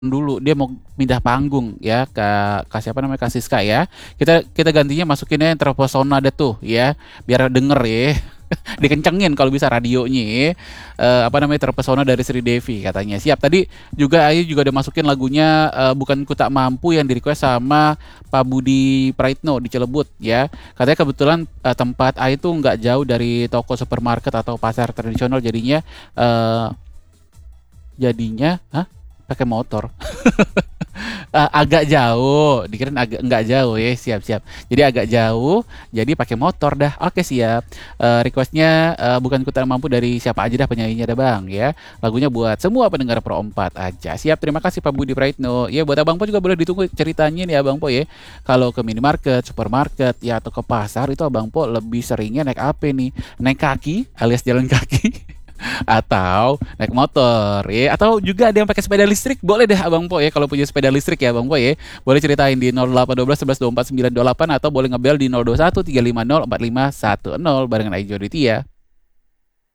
dulu, dia mau pindah panggung ya ke siapa namanya, Kak Siska ya. Kita kita gantinya masukinnya yang Terpesona deh tuh ya, biar denger ya. Dikencengin kalau bisa radionya ya. Apa namanya, Terpesona dari Sri Devi katanya. Siap, tadi juga Ayu juga udah masukin lagunya Bukan Ku Tak Mampu yang di-request sama Pak Budi Praitno di Cilebut ya. Katanya kebetulan tempat Ayu tuh nggak jauh dari toko supermarket atau pasar tradisional, jadinya hah? Pakai motor. Agak jauh, dikirain agak nggak jauh ya, siap-siap. Jadi agak jauh, jadi pakai motor dah. Oke siap. Requestnya Bukan Ku Tak Mampu dari siapa aja dah penyanyinya dah bang ya. Lagunya buat semua pendengar Pro 4 aja. Siap, terima kasih Pak Budi Praitno. Ya buat Abang Po juga boleh ditunggu ceritanya nih Abang Po ya. Kalau ke minimarket, supermarket ya atau ke pasar itu Abang Po lebih seringnya naik apa nih? Naik kaki alias jalan kaki. Atau naik motor ya, atau juga ada yang pakai sepeda listrik, boleh deh Abang Po ya, kalau punya sepeda listrik ya Abang Po ya, boleh ceritain di 0812 11 24 928 atau boleh ngebel di 021 350 4510 barengan Ayu Joditi ya.